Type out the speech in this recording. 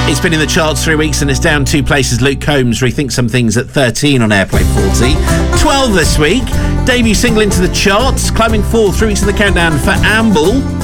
It's been in the charts 3 weeks and it's down 2 places. Luke Combs rethinks some things at 13 on Airplay 40. 12 this week. Debut single into the charts, climbing 4 3 weeks in the countdown for Amble.